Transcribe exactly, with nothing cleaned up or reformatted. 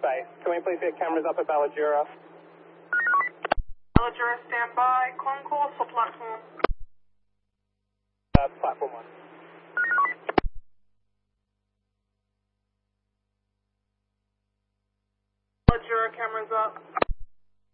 space. Can we please get cameras up at Ballajura? Ballajura, stand by. Concourse or platform? Uh, platform one. Ballajura, cameras up.